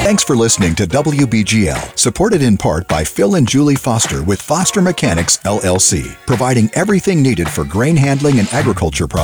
Thanks for listening to WBGL, supported in part by Phil and Julie Foster with Foster Mechanics, LLC, providing everything needed for grain handling and agriculture products.